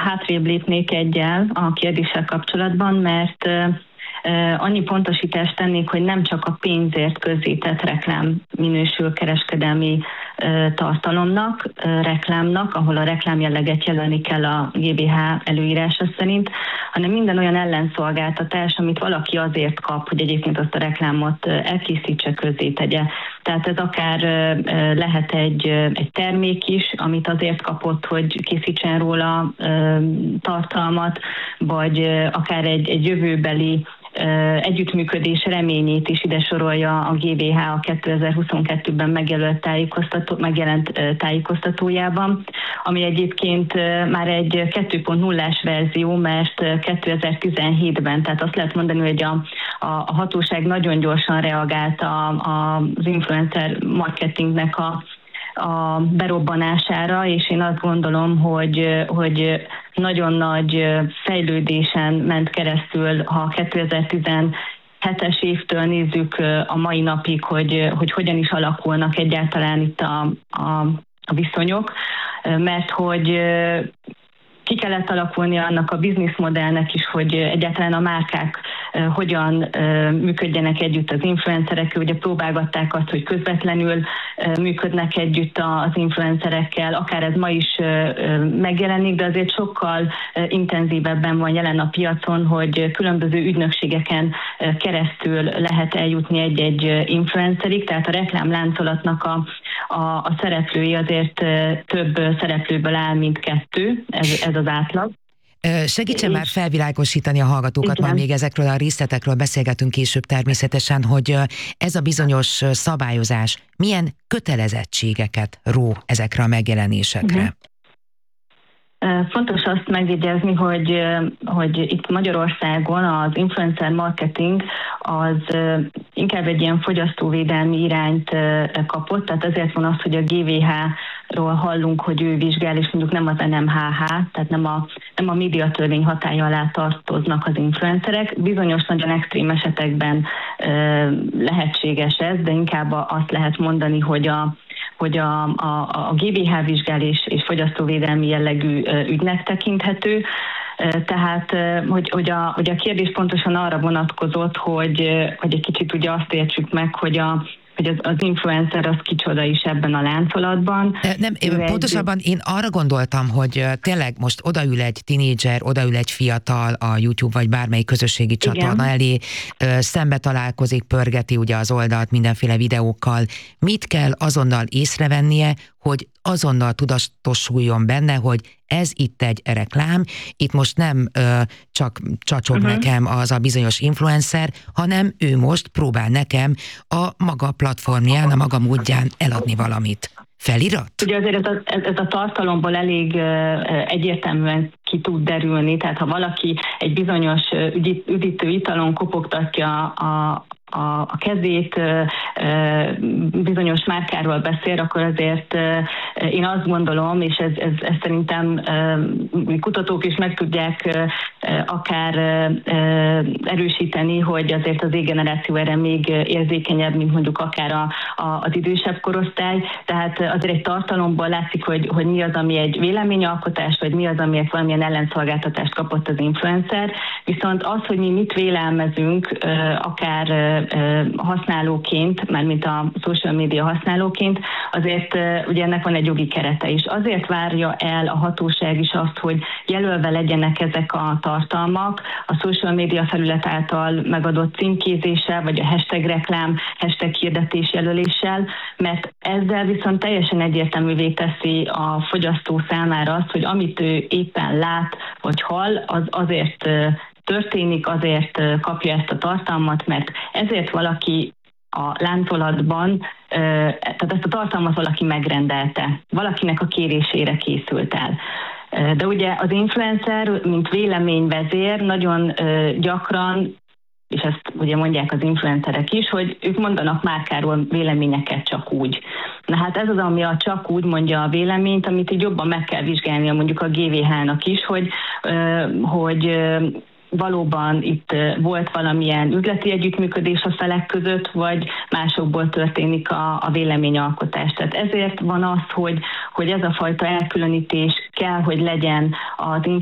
hátrébb lépnék egyel a kérdéssel kapcsolatban, mert annyi pontosítást tennék, hogy nem csak a pénzért közzétett reklám minősül kereskedelmi tartalomnak, reklámnak, ahol a reklámjelleget jelölni kell a GBH előírása szerint, hanem minden olyan ellenszolgáltatás, amit valaki azért kap, hogy egyébként azt a reklámot elkészítse, közzétegye. Tehát ez akár lehet egy termék is, amit azért kapott, hogy készítsen róla tartalmat, vagy akár egy jövőbeli együttműködés reményét is ide sorolja a GBH a 2022-ben megjelent tájékoztatójában, ami egyébként már egy 2.0-ás verzió, mert 2017-ben, tehát azt lehet mondani, hogy a hatóság nagyon gyorsan reagált az influencer marketingnek a berobbanására, és én azt gondolom, hogy nagyon nagy fejlődésen ment keresztül, ha 2017-es évtől nézzük a mai napig, hogy hogyan is alakulnak egyáltalán itt a viszonyok, mert hogy ki kellett alakulni annak a bizniszmodellnek is, hogy egyáltalán a márkák hogyan működjenek együtt az influencerekkel. Ugye próbálgatták azt, hogy közvetlenül működnek együtt az influencerekkel, akár ez ma is megjelenik, de azért sokkal intenzívebben van jelen a piacon, hogy különböző ügynökségeken keresztül lehet eljutni egy-egy influencerig, tehát a reklámláncolatnak a szereplői azért több szereplőből áll, mint kettő, ez az átlag. Segítsen már felvilágosítani a hallgatókat, majd még ezekről a részletekről beszélgetünk később természetesen, hogy ez a bizonyos szabályozás milyen kötelezettségeket ró ezekre a megjelenésekre? Fontos azt megjegyezni, hogy itt Magyarországon az influencer marketing az inkább egy ilyen fogyasztóvédelmi irányt kapott, tehát ezért van az, hogy a GVH-ról hallunk, hogy ő vizsgál, és mondjuk nem az NMHH, tehát nem a médiatörvény hatálya alá tartoznak az influencerek. Bizonyos nagyon extrém esetekben lehetséges ez, de inkább azt lehet mondani, hogy a GBH vizsgál és fogyasztóvédelmi jellegű ügynek tekinthető. Tehát, hogy a kérdés pontosan arra vonatkozott, hogy egy kicsit ugye azt értsük meg, hogy az influencer az kicsoda is ebben a láncolatban. Pontosabban én arra gondoltam, hogy tényleg most odaül egy tinédzser, odaül egy fiatal a YouTube vagy bármelyik közösségi csatorna elé, szembe találkozik, pörgeti ugye az oldalt mindenféle videókkal. Mit kell azonnal észrevennie, hogy azonnal tudatosuljon benne, hogy ez itt egy reklám, itt most nem csak csacsog nekem az a bizonyos influencer, hanem ő most próbál nekem a maga platformján, a maga módján eladni valamit. Felirat? Ugye azért ez a tartalomból elég egyértelműen ki tud derülni, tehát ha valaki egy bizonyos üdítő italon kopogtatja a kezét, bizonyos márkáról beszél, akkor azért én azt gondolom, és ez szerintem kutatók is meg tudják akár erősíteni, hogy azért az Z-generáció erre még érzékenyebb, mint mondjuk akár az idősebb korosztály. Tehát azért egy tartalomból látszik, hogy mi az, ami egy véleményalkotás, vagy mi az, amiért valamilyen ellenszolgáltatást kapott az influencer. Viszont az, hogy mi mit vélelmezünk, akár használóként, mármint a social media használóként, azért ugye ennek van egy jogi kerete is. Azért várja el a hatóság is azt, hogy jelölve legyenek ezek a tartalmak a social media felület által megadott címkézéssel, vagy a hashtag reklám, hashtag hirdetés jelöléssel, mert ezzel viszont teljesen egyértelművé teszi a fogyasztó számára azt, hogy amit ő éppen lát vagy hall, az azért történik, azért kapja ezt a tartalmat, mert ezért valaki a láncolatban, tehát ezt a tartalmat valaki megrendelte, valakinek a kérésére készült el. De ugye az influencer, mint véleményvezér nagyon gyakran, és ezt ugye mondják az influencerek is, hogy ők mondanak márkáról véleményeket csak úgy. Na hát ez az, ami a csak úgy mondja a véleményt, amit így jobban meg kell vizsgálnia mondjuk a GVH-nak is, hogy valóban itt volt valamilyen üzleti együttműködés a felek között, vagy másokból történik a véleményalkotás. Tehát ezért van az, hogy ez a fajta elkülönítés kell, hogy legyen az